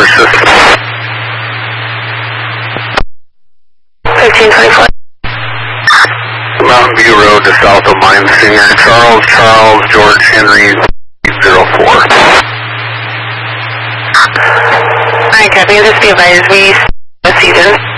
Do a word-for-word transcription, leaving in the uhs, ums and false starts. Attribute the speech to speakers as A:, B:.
A: River system.
B: fifteen twenty-four.
A: Mountain View Road to south of Mine Singer. Charles, Charles, George Henry, zero four.
B: Alright, copy. Just be advised, we see this.